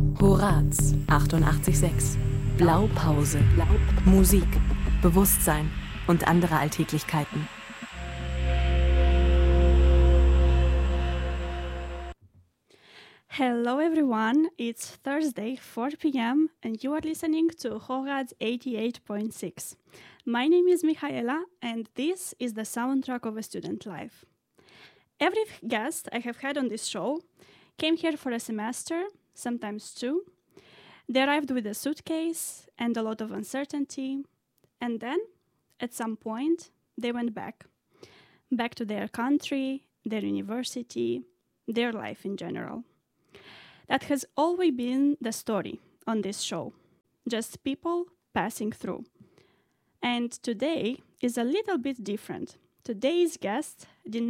Horaz 88.6. Blaupause. Musik, Bewusstsein und andere Alltäglichkeiten. Hello everyone, it's Thursday, 4 p.m. and you are listening to Horaz 88.6. My name is Michaela and this is the soundtrack of a student life. Every guest I have had on this show came here for a semester, sometimes two. They arrived with a suitcase and a lot of uncertainty, and then, at some point, they went back to their country, their university, their life in general. That has always been the story on this show, just people passing through. And today is a little bit different. Today's guest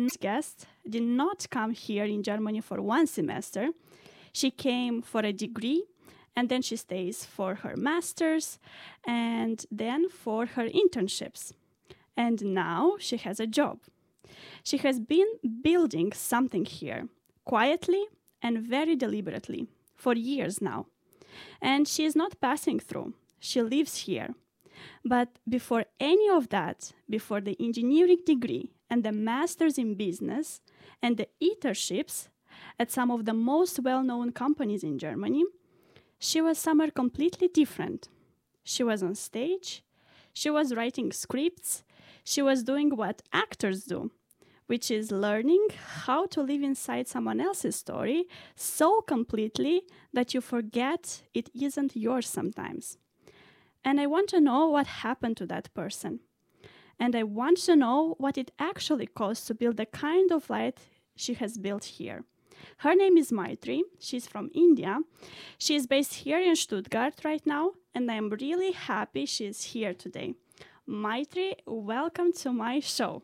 did not come here in Germany for one semester. She came for a degree, and then she stays for her master's, and then for her internships. And now she has a job. She has been building something here, quietly and very deliberately, for years now. And she is not passing through. She lives here. But before any of that, before the engineering degree and the master's in business and the internships at some of the most well-known companies in Germany, she was somewhere completely different. She was on stage, she was writing scripts, she was doing what actors do, which is learning how to live inside someone else's story so completely that you forget it isn't yours sometimes. And I want to know what happened to that person. And I want to know what it actually costs to build the kind of life she has built here. Her name is Maitri. She's from India. She is based here in Stuttgart right now, and I'm really happy she's here today. Maitri, welcome to my show.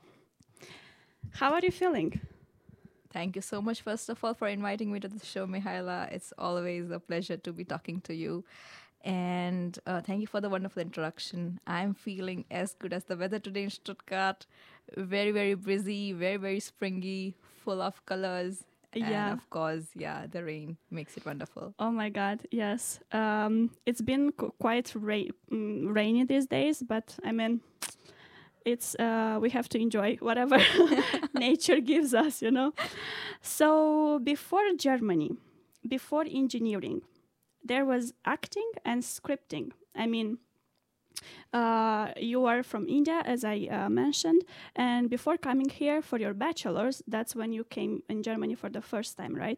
How are you feeling? Thank you so much, first of all, for inviting me to the show, Mihaela. It's always a pleasure to be talking to you. And thank you for the wonderful introduction. I'm feeling as good as the weather today in Stuttgart. Very, very breezy, very, very springy, full of colors. Yeah. And of course, the rain makes it wonderful. Oh my God, yes. It's been quite rainy these days, but I mean, it's we have to enjoy whatever nature gives us, you know. So before Germany, before engineering, there was acting and scripting. I mean, you are from India, as I mentioned, and before coming here for your bachelor's, that's when you came in Germany for the first time, right?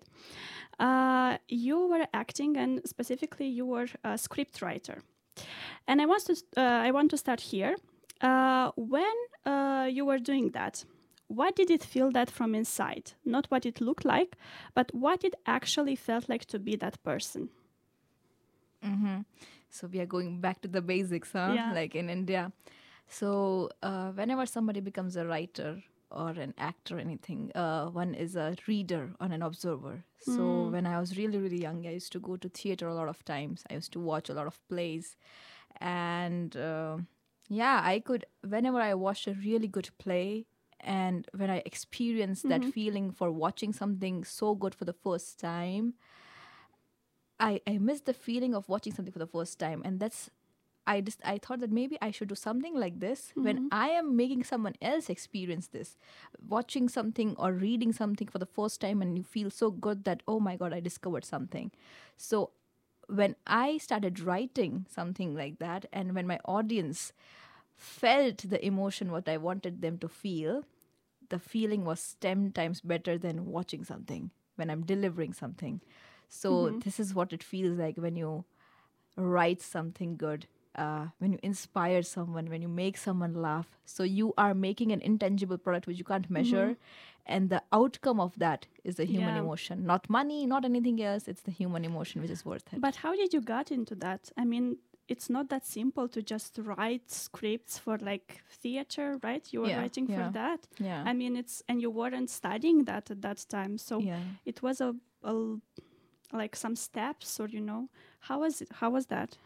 You were acting, and specifically, you were a script writer. And I want to start here. When you were doing that, what did it feel that from inside? Not what it looked like, but what it actually felt like to be that person. Mm-hmm. So we are going back to the basics, huh? Yeah. Like in India. So whenever somebody becomes a writer or an actor or anything, one is a reader or an observer. So when I was really, really young, I used to go to theater a lot of times. I used to watch a lot of plays. And I could, whenever I watched a really good play, and when I experienced that feeling for watching something so good for the first time, I miss the feeling of watching something for the first time. And I thought that maybe I should do something like this when I am making someone else experience this. Watching something or reading something for the first time and you feel so good that, oh my God, I discovered something. So when I started writing something like that, and when my audience felt the emotion what I wanted them to feel, the feeling was 10 times better than watching something, when I'm delivering something. So this is what it feels like when you write something good, when you inspire someone, when you make someone laugh. So you are making an intangible product which you can't measure. And the outcome of that is the human emotion. Not money, not anything else. It's the human emotion which is worth it. But how did you get into that? I mean, it's not that simple to just write scripts for like theater, right? You were writing for that. Yeah. I mean, and you weren't studying that at that time. So it was like some steps, or, you know, how was that?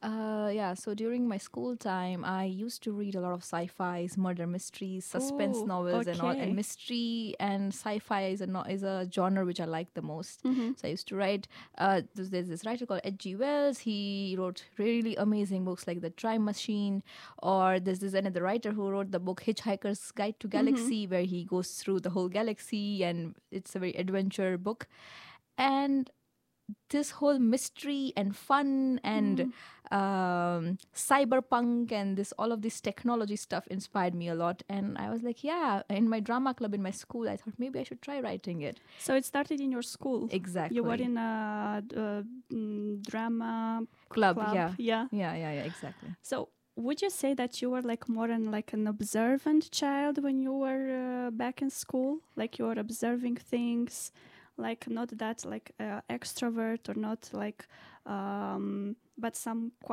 Yeah, so during my school time, I used to read a lot of sci-fis, murder mysteries, suspense Oh, novels, and all. okay. And mystery and sci-fi is is a genre which I like the most. Mhm. So I used to write. There's this writer called H.G. Wells. He wrote really amazing books like The Time Machine, or there's this another writer who wrote the book Hitchhiker's Guide to Galaxy, where he goes through the whole galaxy, and it's a very adventure book. And this whole mystery and fun and cyberpunk and this all of this technology stuff inspired me a lot. And I was like, yeah, in my drama club in my school, I thought maybe I should try writing it. So it started in your school. Exactly. You were in a drama club. Yeah. Yeah, exactly. So would you say that you were like more an observant child when you were back in school? Like you were observing things, like not that like extrovert or not like, but some